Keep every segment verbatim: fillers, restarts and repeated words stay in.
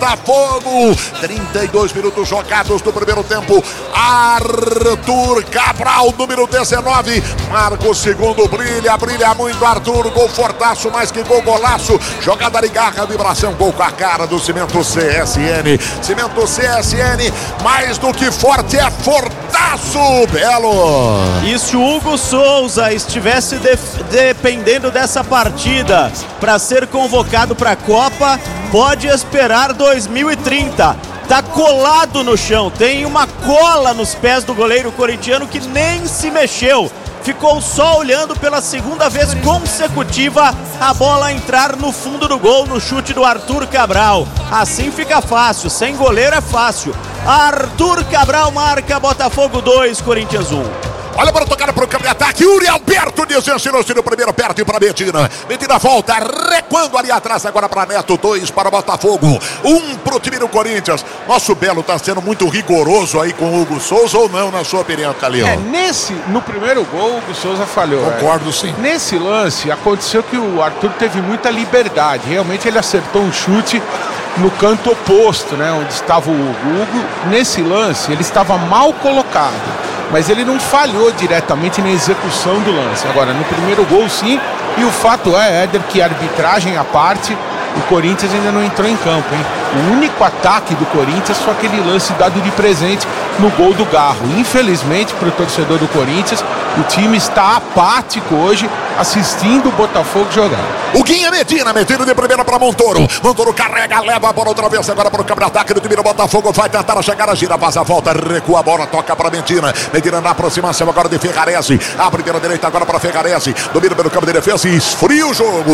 Botafogo, trinta e dois minutos jogados do primeiro tempo. Arthur Cabral, número dezenove, marca o segundo, brilha, brilha muito Arthur, gol fortaço, mais que gol, golaço, jogada de garra, vibração, gol com a cara do Cimento C S N, Cimento C S N, mais do que forte, é fortaço, Belo. E se o Hugo Souza estivesse de- dependendo dessa partida para ser convocado para a Copa, pode esperar dois mil e trinta. Tá colado no chão, tem uma cola nos pés do goleiro corintiano que nem se mexeu. Ficou só olhando pela segunda vez consecutiva a bola entrar no fundo do gol no chute do Arthur Cabral. Assim fica fácil, sem goleiro é fácil. Arthur Cabral marca, Botafogo dois, Corinthians um. Olha para tocar para o campo de ataque, Yuri Alberto desensinou no primeiro, perto para Medina. Medina volta, recuando ali atrás agora para Neto, dois para o Botafogo, um para o time do Corinthians. Nosso Belo está sendo muito rigoroso aí com o Hugo Souza ou não, na sua opinião, Calil? É, nesse, no primeiro gol, o Hugo Souza falhou. Concordo, é. sim. Nesse lance, aconteceu que o Arthur teve muita liberdade. Realmente ele acertou um chute no canto oposto, né, onde estava o Hugo. O Hugo, nesse lance, ele estava mal colocado, mas ele não falhou diretamente na execução do lance. Agora, no primeiro gol, sim, e o fato é, Éder, que a arbitragem à parte, o Corinthians ainda não entrou em campo, hein? O único ataque do Corinthians foi aquele lance dado de presente no gol do Garro. Infelizmente, para o torcedor do Corinthians, o time está apático hoje, assistindo o Botafogo jogar. O Guinha Medina, Medina de primeira para Montoro. Montoro carrega, leva a bola outra vez agora para o campo de ataque do time do Botafogo. Vai tentar chegar a gira, passa a volta, recua a bola, toca para Medina. Medina na aproximação agora de Ferrarese. Abre pela direita agora para Ferrarese. Domina pelo campo de defesa e esfria o jogo.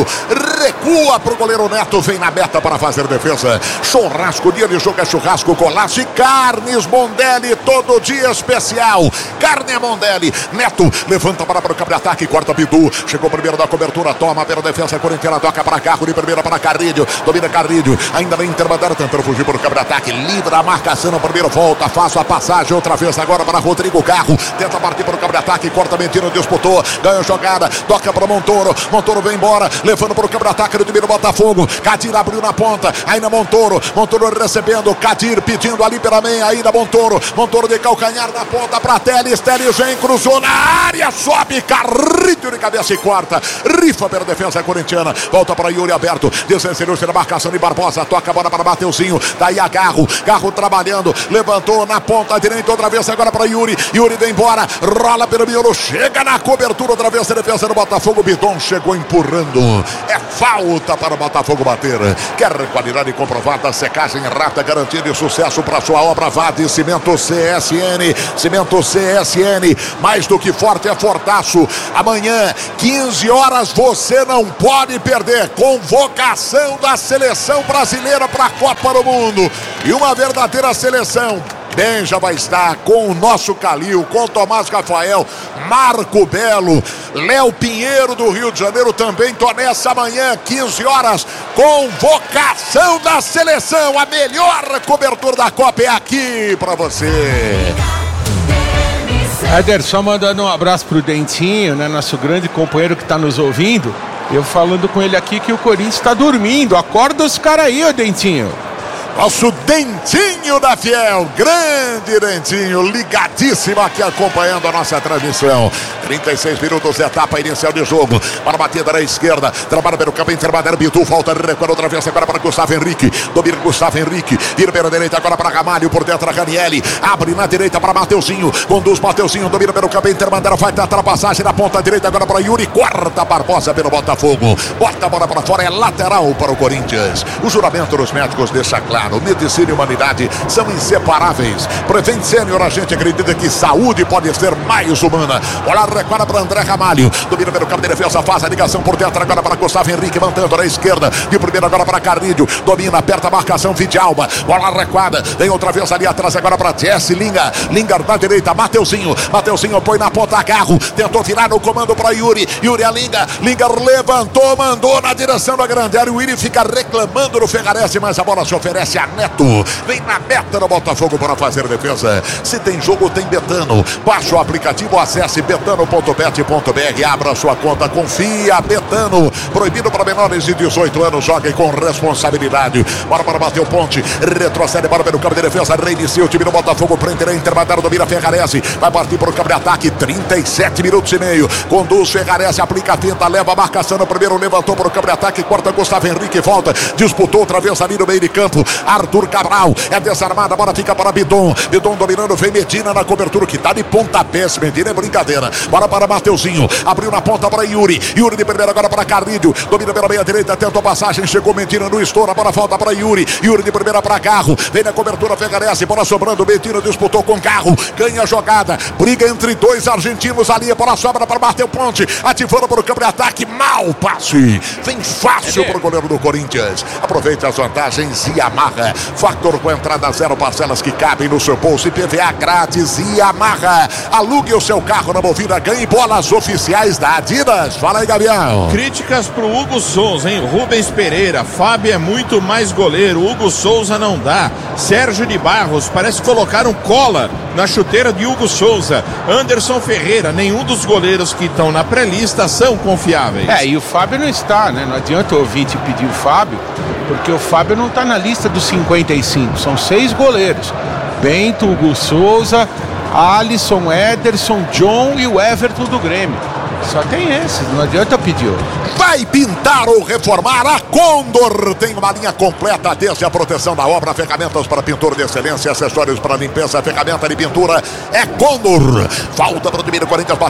Recua para o goleiro Neto, vem na meta para fazer defesa. Churrasco, dia de jogo é churrasco, golaço e carnes Mondelli, todo dia especial. Carne Mondelli. Neto levanta para, para o campo de ataque, corta Pitu. Chegou primeiro da cobertura, toma pela defesa corintiana, toca para Carro de primeira para Carrilho. Domina Carrilho, ainda vem intermediário, tentando fugir para o campo de ataque. Livra a marcação no primeiro, volta, faça a passagem outra vez agora para Rodrigo Carro. Tenta partir para o campo de ataque, corta Mentira, disputou, ganha a jogada, toca para Montoro. Montoro vem embora, levando para o campo de ataque do time do Botafogo. Cadir abriu na ponta, ainda Montoro. Montoro recebendo, Cadir pedindo ali pela meia, ainda Montoro. Montoro de calcanhar na ponta para Teles. Teles vem, cruzou na área, sobe Carrilho de cabeça e corta. Rifa pela defesa corintiana, volta para Yuri Alberto, desencerou-se na marcação de Barbosa, toca a bola para Mateuzinho, daí a Garro, Garro trabalhando, levantou na ponta direita, outra vez agora para Yuri, Yuri vem embora, rola pelo miolo, chega na cobertura, outra vez a defesa do Botafogo, Bidon chegou empurrando, é falta para o Botafogo bater, quer qualidade comprovada, secagem rápida, garantia de sucesso para sua obra, Vade, Cimento C S N, Cimento C S N, mais do que forte é fortaço, amanhã, quinze horas, você não pode perder, convocação da seleção brasileira para a Copa do Mundo, e uma verdadeira seleção. Benja vai estar com o nosso Calil, com o Tomás Rafael, Marco Belo, Léo Pinheiro do Rio de Janeiro também. Tô nessa amanhã, quinze horas, convocação da seleção. A melhor cobertura da Copa é aqui para você. Éder, só mandando um abraço pro Dentinho, né, nosso grande companheiro que tá nos ouvindo. Eu falando com ele aqui que o Corinthians tá dormindo. Acorda os caras aí, ô Dentinho. Nosso Dentinho da Fiel, grande Dentinho, ligadíssimo aqui acompanhando a nossa transmissão. trinta e seis minutos, etapa inicial de jogo. Para a batida da esquerda, trabalha pelo campo intermediário, Bitu, falta recuar outra vez agora para Gustavo Henrique. Domina Gustavo Henrique, vira pela direita agora para Ramalho, por dentro a Ranieri. Abre na direita para Mateuzinho, conduz Mateuzinho, domina pelo campo intermediário, vai tentar a passagem na ponta direita agora para Yuri, quarta Barbosa pelo Botafogo. Bota a bola para fora, é lateral para o Corinthians. O juramento dos médicos deixa claro. Medicina e humanidade são inseparáveis. Prevent Sênior, a gente acredita que saúde pode ser mais humana. Olha, recuada para André Ramalho. Domina pelo campo de defesa, faz a ligação por dentro agora para Gustavo Henrique, mantendo na esquerda. De primeira agora para Carrilho. Domina, aperta a marcação, Vidalba. Bola recuada. Vem outra vez ali atrás agora para Jesse Linga. Linga na direita, Mateuzinho. Mateuzinho põe na ponta, Garro. Tentou virar no comando para Yuri. Yuri a Linga. Linga levantou, mandou na direção da grande área. O Yuri fica reclamando no Ferrarese, mas a bola se oferece a Neto, vem na meta do Botafogo para fazer defesa. Se tem jogo, tem Betano. Baixe o aplicativo, acesse betano ponto bet ponto br, abra sua conta, confia, Betano. Betano. Proibido para menores de dezoito anos. Joguem com responsabilidade. Bora para bater o ponte. Retrocede, bora pelo campo de defesa. Reinicia o time do Botafogo. Prender a intermediária, domina Ferrarese. Vai partir para o campo de ataque. trinta e sete minutos e meio. Conduz Ferrarese, aplica a finta, leva a marcação no primeiro. Levantou para o campo de ataque. Corta Gustavo Henrique, volta. Disputou outra vez ali no meio de campo. Arthur Cabral é desarmada. Bola fica para Bidon. Bidon dominando. Vem Medina na cobertura. Que tá de pontapé. Esse Medina é brincadeira. Bora para Mateuzinho. Abriu na ponta para Yuri. Yuri de primeira agora para Carrilho. Domina pela meia direita. Tentou passagem. Chegou Medina no estouro. A bola falta para Yuri. Yuri de primeira para Carro. Vem na cobertura. Ferrarese. Bola sobrando. Medina disputou com Carro. Ganha a jogada. Briga entre dois argentinos ali. A bola sobra para bater o ponte. Ativando para o campo de ataque. Mal passe. Vem fácil para o goleiro do Corinthians. Aproveita as vantagens Yamaha. Factor com entrada zero. Parcelas que cabem no seu bolso. I P V A grátis. Yamaha. Alugue o seu carro na Movida. Ganhe bolas oficiais da Adidas. Fala aí, Gabriel. Críticas pro Hugo Souza, hein? Rubens Pereira. Fábio é muito mais goleiro. Hugo Souza não dá. Sérgio de Barros. Parece que colocaram cola na chuteira de Hugo Souza. Anderson Ferreira. Nenhum dos goleiros que estão na pré-lista são confiáveis. É, e o Fábio não está, né? Não adianta o ouvinte pedir o Fábio, porque o Fábio não está na lista dos cinquenta e cinco. São seis goleiros. Bento, Hugo Souza, Alisson, Ederson, John e o Everton do Grêmio. Só tem esses, não adianta pedir. Vai pintar ou reformar? A Condor tem uma linha completa desde a proteção da obra, ferramentas para pintura de excelência, acessórios para limpeza, ferramenta de pintura. É Condor. Falta para o time do Corinthians.